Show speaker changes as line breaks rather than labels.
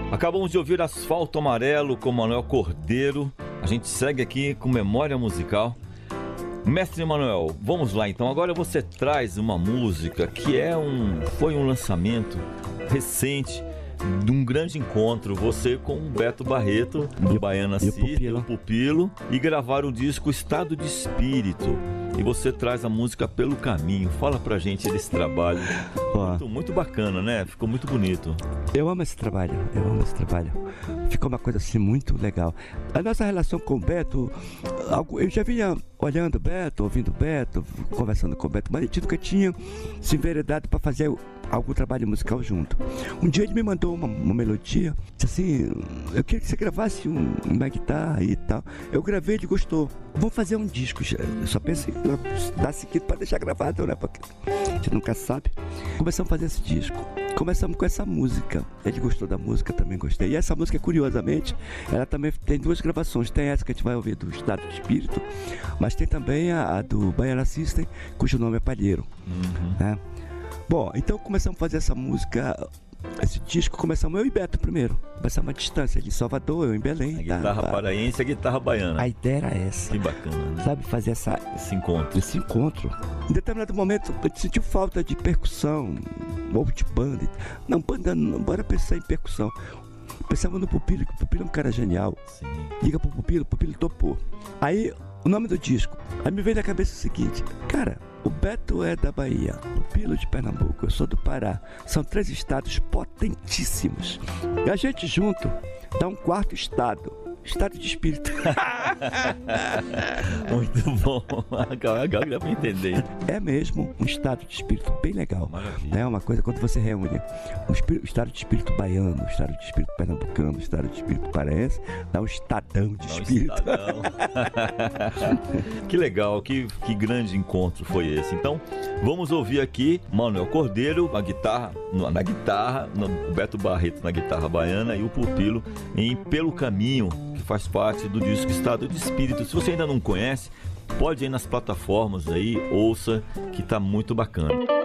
Acabamos de ouvir Asfalto Amarelo com Manuel Cordeiro. A gente segue aqui com Memória Musical. Mestre Manuel, vamos lá então. Agora você traz uma música que foi um lançamento recente de um grande encontro, você com o Beto Barreto, do Baiana System, o Pupilo, e gravaram o disco Estado de Espírito. E você traz a música Pelo Caminho. Fala pra gente desse trabalho. Muito bacana, né? Ficou muito bonito.
Eu amo esse trabalho. Ficou uma coisa assim muito legal. A nossa relação com o Beto, eu já vinha olhando o Beto, ouvindo o Beto, conversando com o Beto, mas a gente nunca tinha se enveredado para fazer algum trabalho musical junto. Um dia ele me mandou uma melodia, disse assim, eu queria que você gravasse uma guitarra e tal. Eu gravei, ele gostou. Vamos fazer um disco. Eu só pensei em dar seguido para deixar gravado, né? Porque a gente nunca sabe. Começamos a fazer esse disco. Começamos com essa música. Ele gostou da música, também gostei. E essa música, curiosamente, ela também tem duas gravações. Tem essa que a gente vai ouvir do Estado de Espírito, mas tem também a do Baiana System, cujo nome é Palheiro. Né? Bom, então começamos a fazer essa música, esse disco, começamos eu e Beto primeiro. Começamos a distância, ele em Salvador, eu em Belém.
A guitarra paraense e a guitarra baiana.
A ideia era essa.
Que bacana, né?
Sabe, fazer esse
encontro.
Em determinado momento, a gente sentiu falta de percussão, ou de banda. Não, banda não, bora pensar em percussão. Pensava no Pupilo, que o Pupilo é um cara genial.
Sim.
Liga pro Pupilo, o Pupilo topou. Aí, o nome do disco, aí me veio na cabeça o seguinte, cara, o Beto é da Bahia, o Pupilo de Pernambuco, eu sou do Pará. São 3 estados potentíssimos. E a gente junto dá um 4º estado. Estado de espírito.
Muito bom. Agora dá pra entender.
É mesmo um estado de espírito bem legal.
Maravilha.
É uma coisa quando você reúne o estado de espírito baiano, o estado de espírito pernambucano, o estado de espírito paraense, dá um estadão de espírito.
Que legal, que grande encontro foi esse. Então, vamos ouvir aqui Manuel Cordeiro na guitarra, o Beto Barreto na guitarra baiana e o Pupilo em Pelo Caminho, que faz parte do disco Estado de Espírito. Se você ainda não conhece, pode ir nas plataformas aí, ouça, que tá muito bacana.